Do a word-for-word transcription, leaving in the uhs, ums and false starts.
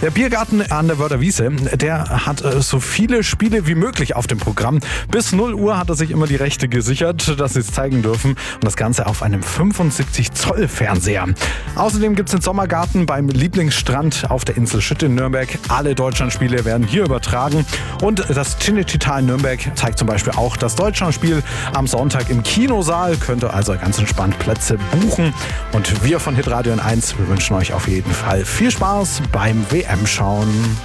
Der Biergarten an der Wörder Wiese, der hat äh, so viele Spiele wie möglich auf dem Programm. Bis null Uhr hat er sich immer die Rechte gesichert, dass sie es zeigen dürfen. Und das Ganze auf einem fünfundsiebzig Zoll Fernseher. Außerdem gibt es den Sommergarten beim Lieblingsstrand auf der Insel Schütt in Nürnberg. Alle Deutschlandspiele werden hier übertragen. Und das Cinecittà Nürnberg zeigt zum Beispiel auch das Deutschlandspiel am Sonntag im Kinosaal. Könnt ihr also ganz entspannt Plätze buchen. Und wir von Hitradio N eins, wir wünschen euch auf jeden Fall viel Spaß beim W M-Schauen.